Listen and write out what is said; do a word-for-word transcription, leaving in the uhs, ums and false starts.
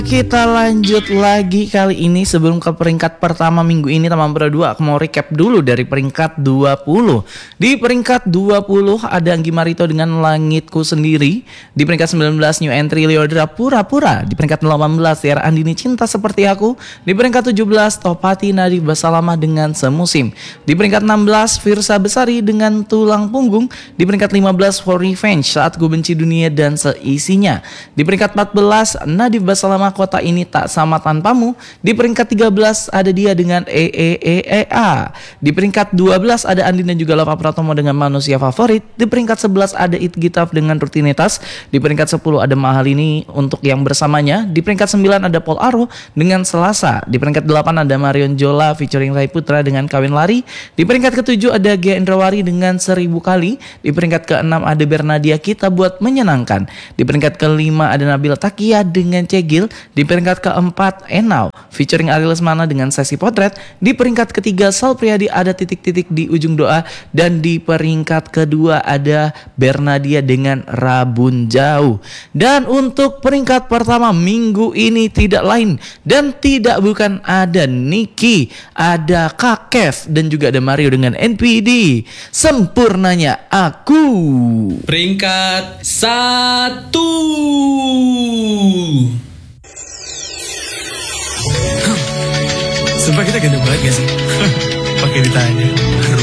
Kita lanjut lagi kali ini. Sebelum ke peringkat pertama minggu ini, teman Pro dua, aku mau recap dulu dari peringkat dua puluh. Di peringkat dua puluh ada Anggi Marito dengan Langitku Sendiri. Di peringkat sembilan belas new entry Leodra Pura-Pura. Di peringkat delapan belas Tiara Andini Cinta Seperti Aku. Di peringkat tujuh belas Topati Nadif Basalamah dengan Semusim. Di peringkat enam belas Firsa Besari dengan Tulang Punggung. Di peringkat lima belas For Revenge Saat Ku Benci Dunia dan Seisinya. Di peringkat empat belas Nadif Basalamah Kota Ini Tak Sama Tanpamu. Di peringkat tiga belas ada dia dengan E E E E A. Di peringkat dua belas ada Andin dan juga Lava Pratomo dengan Manusia Favorit. Di peringkat sebelas ada It Gitaf dengan Rutinitas. Di peringkat sepuluh ada Mahalini untuk Yang Bersamanya. Di peringkat sembilan ada Paul Aro dengan Selasa. Di peringkat delapan ada Marion Jola featuring Rai Putra dengan Kawin Lari. Di peringkat ketujuh ada Gia Indrawari dengan Seribu Kali. Di peringkat keenam ada Bernadia Kita Buat Menyenangkan. Di peringkat kelima ada Nabila Takia dengan Cegil. Di peringkat keempat Enau featuring Ari Lesmana dengan Sesi Potret. Di peringkat ketiga Sal Priadi ada Titik-Titik di Ujung Doa. Dan di peringkat kedua ada Bernadia dengan Rabun Jauh. Dan untuk peringkat pertama minggu ini tidak lain dan tidak bukan ada Niki, ada Kakev dan juga ada Mario dengan N P D. Sempurnanya Aku. Peringkat satu. Sumpah kita ganteng banget gak sih? Pakai ditanya.